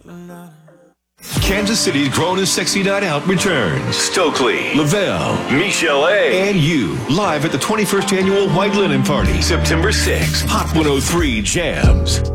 Kansas City's Grown and Sexy Night Out returns. Stokely, Lavelle, Michelle A., and you, live at the 21st Annual White Linen Party, September 6th. Hot 103 jams.